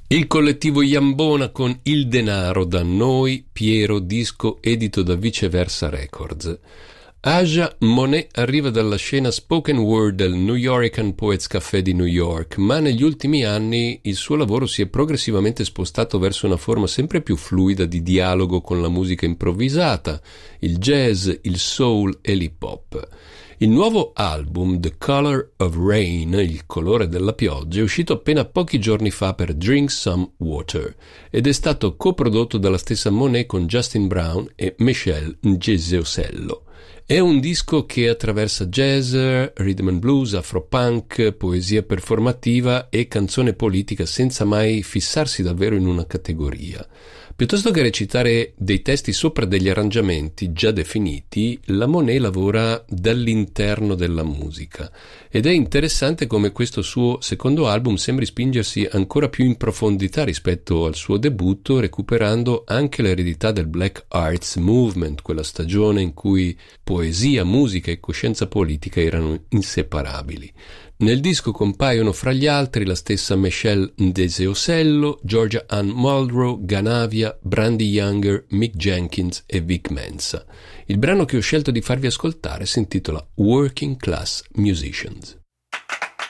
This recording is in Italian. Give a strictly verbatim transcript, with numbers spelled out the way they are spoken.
Il collettivo Iambona con Il denaro da noi, Piero, disco edito da Viceversa Records. Aja Monet arriva dalla scena spoken word del New York Poets Café di New York, ma negli ultimi anni il suo lavoro si è progressivamente spostato verso una forma sempre più fluida di dialogo con la musica improvvisata, il jazz, il soul e l'hip hop. Il nuovo album The Color of Rain, il colore della pioggia, è uscito appena pochi giorni fa per Drink Some Water ed è stato coprodotto dalla stessa Monet con Justin Brown e Michelle Ngesosello. È un disco che attraversa jazz, rhythm and blues, afropunk, poesia performativa e canzone politica senza mai fissarsi davvero in una categoria. Piuttosto che recitare dei testi sopra degli arrangiamenti già definiti, la Monet lavora dall'interno della musica ed è interessante come questo suo secondo album sembri spingersi ancora più in profondità rispetto al suo debutto, recuperando anche l'eredità del Black Arts Movement, quella stagione in cui poesia, musica e coscienza politica erano inseparabili. Nel disco compaiono fra gli altri la stessa Michelle Ngesosello, Georgia Ann Muldrow, Ganavia, Brandy Younger, Mick Jenkins e Vic Mensa. Il brano che ho scelto di farvi ascoltare si intitola Working Class Musicians.